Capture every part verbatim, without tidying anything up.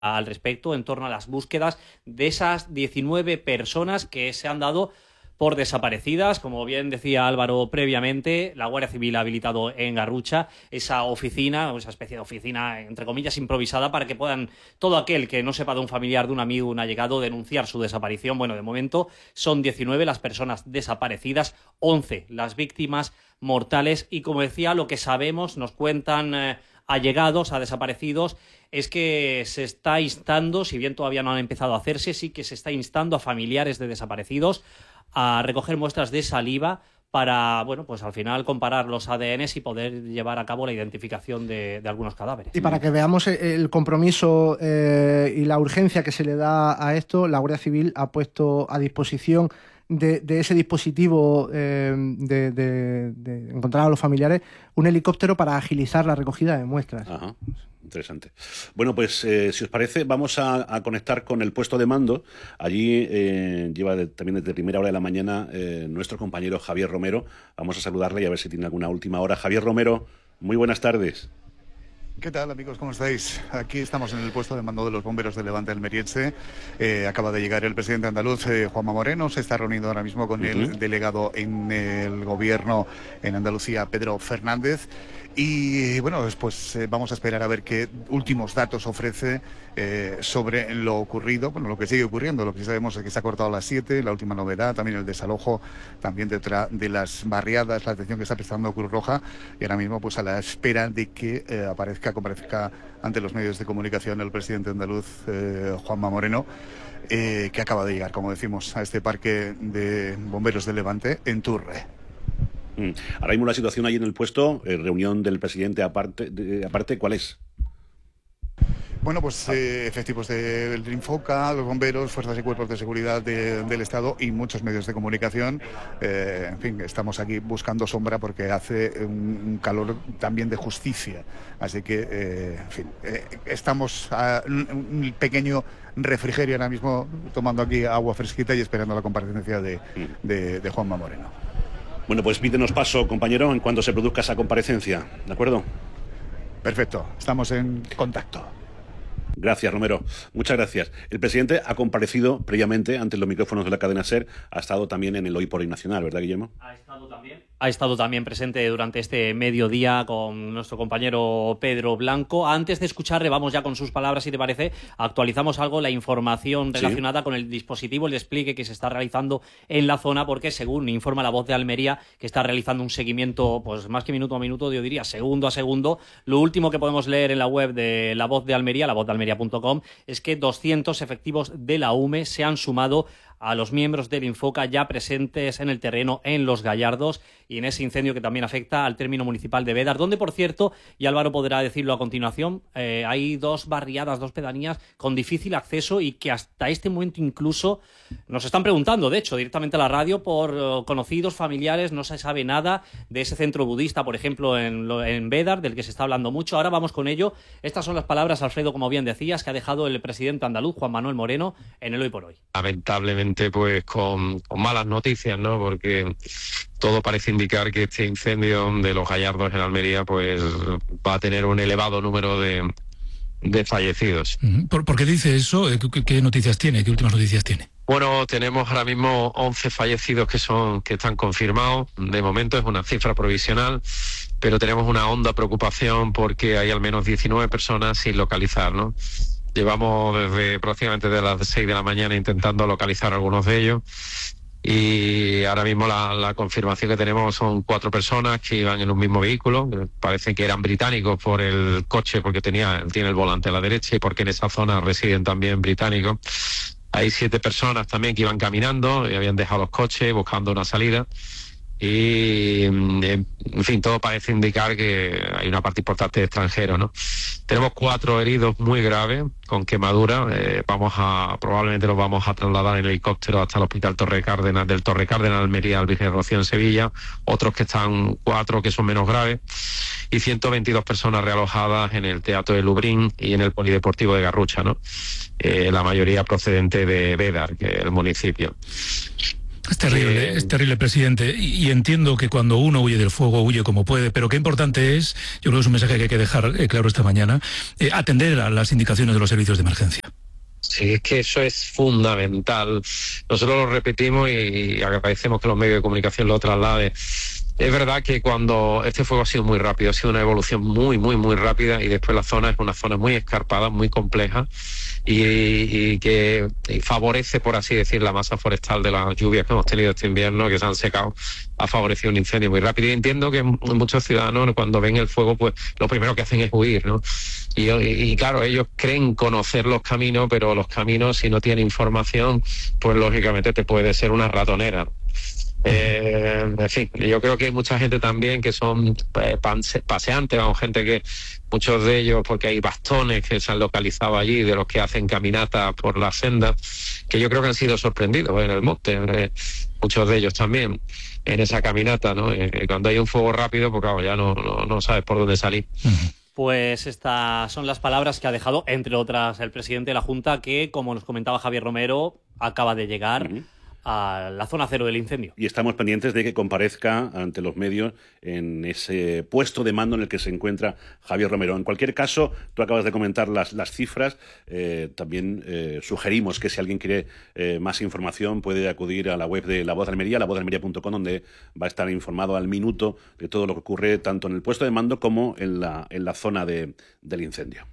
al respecto en torno a las búsquedas de esas diecinueve personas que se han dado por desaparecidas. Como bien decía Álvaro previamente, la Guardia Civil ha habilitado en Garrucha esa oficina, o esa especie de oficina, entre comillas, improvisada, para que puedan todo aquel que no sepa de un familiar, de un amigo, un allegado, denunciar su desaparición. Bueno, de momento son diecinueve las personas desaparecidas, once las víctimas mortales, y como decía, lo que sabemos, nos cuentan eh, allegados a desaparecidos, es que se está instando, si bien todavía no han empezado a hacerse, sí que se está instando a familiares de desaparecidos a recoger muestras de saliva para, bueno, pues al final comparar los A D Ns y poder llevar a cabo la identificación de, de algunos cadáveres. Y para que veamos el compromiso eh, y la urgencia que se le da a esto, la Guardia Civil ha puesto a disposición de, de ese dispositivo eh, de, de, de encontrar a los familiares un helicóptero para agilizar la recogida de muestras. Ajá. Interesante. Bueno, pues eh, si os parece, vamos a, a conectar con el puesto de mando. Allí eh, lleva de, también desde primera hora de la mañana eh, nuestro compañero Javier Romero. Vamos a saludarle y a ver si tiene alguna última hora. Javier Romero, muy buenas tardes. ¿Qué tal, amigos? ¿Cómo estáis? Aquí estamos en el puesto de mando de los bomberos de Levante Almeriense. Eh, acaba de llegar el presidente andaluz, eh, Juanma Moreno. Se está reuniendo ahora mismo con uh-huh. el delegado en el gobierno en Andalucía, Pedro Fernández. Y bueno, pues eh, vamos a esperar a ver qué últimos datos ofrece eh, sobre lo ocurrido, bueno, lo que sigue ocurriendo. Lo que sabemos es que se ha cortado a las siete, la última novedad, también el desalojo también de, tra- de las barriadas, la atención que está prestando Cruz Roja, y ahora mismo pues a la espera de que eh, aparezca, comparezca ante los medios de comunicación el presidente andaluz, eh, Juanma Moreno, eh, que acaba de llegar, como decimos, a este parque de bomberos de Levante en Turre. Ahora mismo la situación ahí en el puesto, eh, reunión del presidente aparte, de, aparte, ¿cuál es? Bueno, pues eh, efectivos del Infoca, los bomberos, fuerzas y cuerpos de seguridad de, del Estado y muchos medios de comunicación. Eh, en fin, estamos aquí buscando sombra porque hace un, un calor también de justicia. Así que, eh, en fin, eh, estamos a un, un pequeño refrigerio ahora mismo, tomando aquí agua fresquita y esperando la comparecencia de, de, de Juanma Moreno. Bueno, pues pídenos paso, compañero, en cuanto se produzca esa comparecencia, ¿de acuerdo? Perfecto, estamos en contacto. Gracias, Romero. Muchas gracias. El presidente ha comparecido previamente ante los micrófonos de la cadena SER, ha estado también en el Hoy por Hoy Nacional, ¿verdad, Guillermo? Ha estado también. Ha estado también presente durante este mediodía con nuestro compañero Pedro Blanco. Antes de escucharle, vamos ya con sus palabras, si te parece, actualizamos algo la información relacionada sí. con el dispositivo, el despliegue que se está realizando en la zona, porque según informa La Voz de Almería, que está realizando un seguimiento, pues más que minuto a minuto, yo diría segundo a segundo. Lo último que podemos leer en la web de La Voz de Almería, la voz de almería punto com, es que doscientos efectivos de la U M E se han sumado a los miembros del Infoca ya presentes en el terreno en Los Gallardos y en ese incendio que también afecta al término municipal de Bédar, donde, por cierto, y Álvaro podrá decirlo a continuación, eh, hay dos barriadas, dos pedanías con difícil acceso y que hasta este momento incluso nos están preguntando, de hecho, directamente a la radio por uh, conocidos, familiares, no se sabe nada de ese centro budista, por ejemplo, en, en Bédar, del que se está hablando mucho. Ahora vamos con ello. Estas son las palabras, Alfredo, como bien decías, que ha dejado el presidente andaluz, Juan Manuel Moreno, en el Hoy por Hoy. Lamentablemente, pues con, con malas noticias, ¿no? Porque todo parece indicar que este incendio de Los Gallardos en Almería pues va a tener un elevado número de, de fallecidos. ¿Por, ¿Por qué dice eso? ¿Qué, qué noticias tiene? ¿Qué últimas noticias tiene? Bueno, tenemos ahora mismo once fallecidos que son que están confirmados. De momento es una cifra provisional, pero tenemos una honda preocupación porque hay al menos diecinueve personas sin localizar, ¿no? Llevamos desde prácticamente de las seis de la mañana intentando localizar a algunos de ellos y ahora mismo la, la confirmación que tenemos son cuatro personas que iban en un mismo vehículo. Parece que eran británicos por el coche, porque tenía tiene el volante a la derecha y porque en esa zona residen también británicos. Hay siete personas también que iban caminando y habían dejado los coches buscando una salida. Y, en fin, todo parece indicar que hay una parte importante de extranjeros, ¿no? Tenemos cuatro heridos muy graves con quemadura. Eh, vamos a, probablemente los vamos a trasladar en helicóptero hasta el Hospital Torre Cárdenas, del Torre Cárdenas Almería al Virgen Rocío en Sevilla. Otros que están, cuatro que son menos graves. Y ciento veintidós personas realojadas en el Teatro de Lubrín y en el Polideportivo de Garrucha, ¿no? Eh, la mayoría procedente de Bédar, que es el municipio. Es terrible, Eh, es terrible, presidente. Y, y entiendo que cuando uno huye del fuego, huye como puede, pero qué importante es, yo creo que es un mensaje que hay que dejar eh, claro esta mañana, eh, atender a las indicaciones de los servicios de emergencia. Sí, es que eso es fundamental. Nosotros lo repetimos y agradecemos que los medios de comunicación lo trasladen. Es verdad que cuando este fuego ha sido muy rápido, ha sido una evolución muy, muy, muy rápida, y después la zona es una zona muy escarpada, muy compleja, y, y que y favorece, por así decir, la masa forestal de las lluvias que hemos tenido este invierno, que se han secado, ha favorecido un incendio muy rápido. Y entiendo que muchos ciudadanos, cuando ven el fuego, pues lo primero que hacen es huir, ¿no? Y, y, y claro, ellos creen conocer los caminos, pero los caminos, si no tienen información, pues lógicamente te puede ser una ratonera. Eh, en fin, yo creo que hay mucha gente también que son eh, paseantes, vamos, gente que muchos de ellos, porque hay bastones que se han localizado allí de los que hacen caminatas por la senda, que yo creo que han sido sorprendidos en el monte, eh, muchos de ellos también en esa caminata, ¿no? Eh, cuando hay un fuego rápido, pues claro, ya no, no, no sabes por dónde salir. Pues estas son las palabras que ha dejado, entre otras, el presidente de la Junta, que, como nos comentaba Javier Romero, acaba de llegar uh-huh. a la zona cero del incendio. Y estamos pendientes de que comparezca ante los medios en ese puesto de mando en el que se encuentra Javier Romero. En cualquier caso, tú acabas de comentar las, las cifras. Eh, también eh, sugerimos que si alguien quiere eh, más información puede acudir a la web de La Voz de Almería, la voz de almería punto com, donde va a estar informado al minuto de todo lo que ocurre tanto en el puesto de mando como en la, en la zona de, del incendio.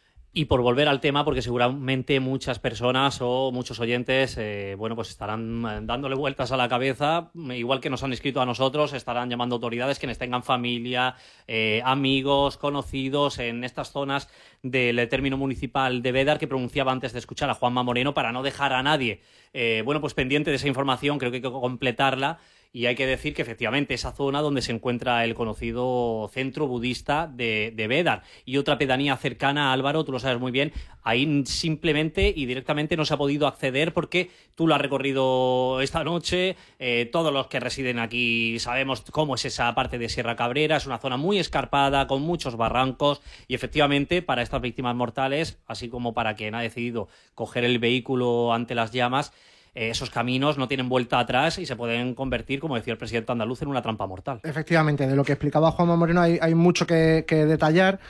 Y por volver al tema, porque seguramente muchas personas o muchos oyentes eh, bueno, pues estarán dándole vueltas a la cabeza, igual que nos han escrito a nosotros, estarán llamando autoridades quienes tengan familia, eh, amigos, conocidos en estas zonas del término municipal de Bédar, que pronunciaba antes de escuchar a Juanma Moreno, para no dejar a nadie eh, bueno, pues pendiente de esa información. Creo que hay que completarla. Y hay que decir que efectivamente esa zona donde se encuentra el conocido centro budista de, de Bédar y otra pedanía cercana, Álvaro, tú lo sabes muy bien, ahí simplemente y directamente no se ha podido acceder porque tú lo has recorrido esta noche, eh, todos los que residen aquí sabemos cómo es esa parte de Sierra Cabrera, es una zona muy escarpada, con muchos barrancos, y efectivamente para estas víctimas mortales, así como para quien ha decidido coger el vehículo ante las llamas, esos caminos no tienen vuelta atrás y se pueden convertir, como decía el presidente andaluz, en una trampa mortal. Efectivamente, de lo que explicaba Juanma Moreno hay, hay mucho que, que detallar.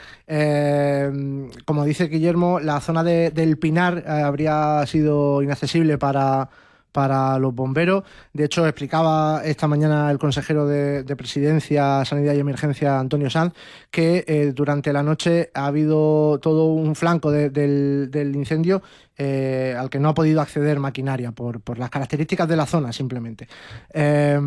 Eh, como dice Guillermo, la zona de, del Pinar eh, habría sido inaccesible para... para los bomberos. De hecho, explicaba esta mañana el consejero de, de Presidencia, Sanidad y Emergencia, Antonio Sanz, que eh, durante la noche ha habido todo un flanco de, del, del incendio eh, al que no ha podido acceder maquinaria por, por las características de la zona, simplemente. Eh,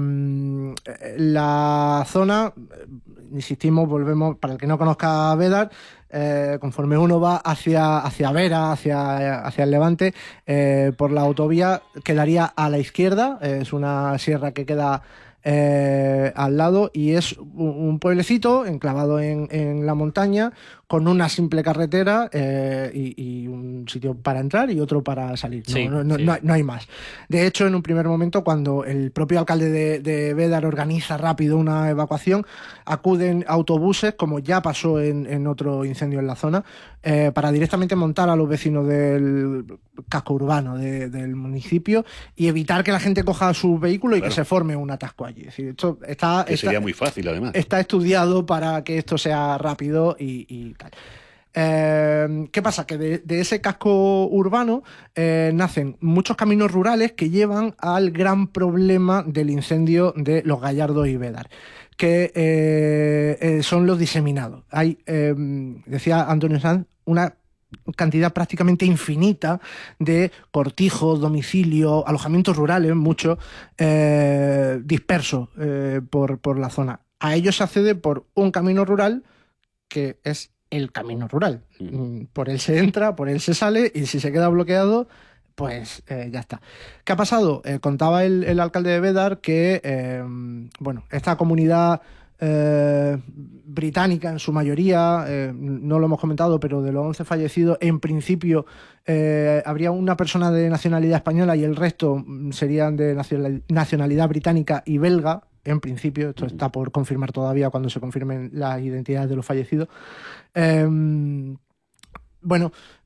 la zona, insistimos, volvemos, para el que no conozca Bédar, Eh, conforme uno va hacia, hacia Vera, hacia, hacia el Levante, eh, por la autovía quedaría a la izquierda, eh, es una sierra que queda eh, al lado y es un, un pueblecito enclavado en, en la montaña con una simple carretera eh, y, y un sitio para entrar y otro para salir. No, sí, no, no, sí. no, no hay más. De hecho, en un primer momento, cuando el propio alcalde de, de Bédar organiza rápido una evacuación, acuden autobuses, como ya pasó en, en otro incendio en la zona, eh, para directamente montar a los vecinos del casco urbano de, del municipio y evitar que la gente coja sus vehículos y Claro. que se forme un atasco allí. Es decir, esto está, Que está, sería muy fácil, además. está estudiado para que esto sea rápido y, y tal. Eh, ¿Qué pasa? Que de, de ese casco urbano eh, nacen muchos caminos rurales que llevan al gran problema del incendio de Los Gallardos y Bédar, que eh, eh, son los diseminados. Hay, eh, decía Antonio Sanz, una cantidad prácticamente infinita de cortijos, domicilios, alojamientos rurales, muchos, eh, dispersos eh, por, por la zona. A ellos se accede por un camino rural que es el camino rural. Mm. Por él se entra, por él se sale, y si se queda bloqueado, pues eh, ya está. ¿Qué ha pasado? Eh, contaba el, el alcalde de Bédar que eh, bueno, esta comunidad eh, británica en su mayoría, eh, no lo hemos comentado, pero de los once fallecidos, en principio eh, habría una persona de nacionalidad española y el resto serían de nacionalidad británica y belga. En principio, esto está por confirmar todavía cuando se confirmen las identidades de los fallecidos. Eh, bueno,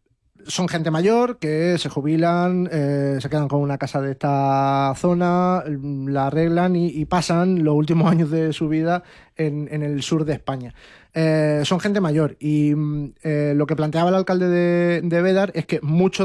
son gente mayor que se jubilan, eh, se quedan con una casa de esta zona, la arreglan y, y pasan los últimos años de su vida en, en el sur de España. Eh, son gente mayor y eh, lo que planteaba el alcalde de, de Bédar es que muchos